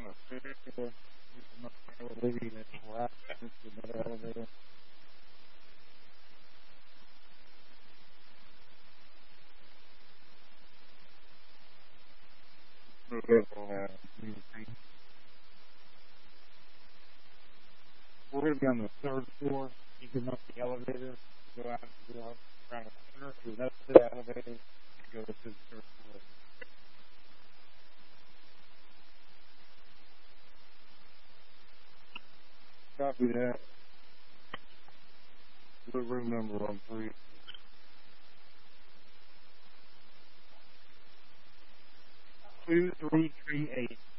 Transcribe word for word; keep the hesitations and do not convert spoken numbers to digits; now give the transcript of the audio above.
the fifth floor. Leaving it left into another elevator. Move it on uh, we're going to be on the third floor. You can up the elevator, go out, go out around the corner, to the elevator, and go to the third floor. Copy that. What room number on three? Two three three eight.